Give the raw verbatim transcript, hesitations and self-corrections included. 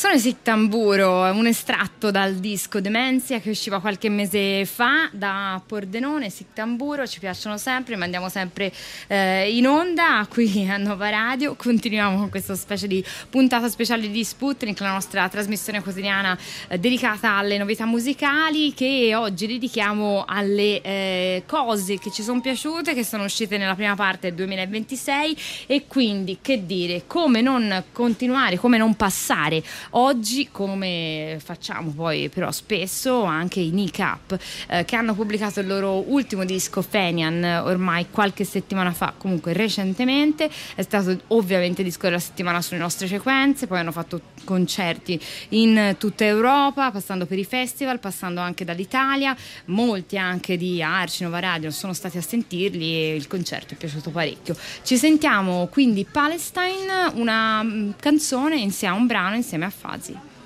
Sono i Sic Tamburo, un estratto dal disco Dementia che usciva qualche mese fa da Pordenone. Sic Tamburo, ci piacciono sempre, mandiamo sempre eh, in onda qui a Nova Radio. Continuiamo con questa specie di puntata speciale di Sputnik, la nostra trasmissione quotidiana eh, dedicata alle novità musicali, che oggi dedichiamo alle eh, cose che ci sono piaciute, che sono uscite nella prima parte del duemilaventisei, e quindi che dire, come non continuare, come non passare oggi, come facciamo poi però spesso, anche i Nick Up, eh, che hanno pubblicato il loro ultimo disco Fenian ormai qualche settimana fa, comunque recentemente. È stato ovviamente disco della settimana sulle nostre frequenze, poi hanno fatto concerti in tutta Europa, passando per i festival, passando anche dall'Italia. Molti anche di Arci, Nova Radio sono stati a sentirli e il concerto è piaciuto parecchio. Ci sentiamo quindi Palestine, una canzone insieme a un brano insieme a Fazi.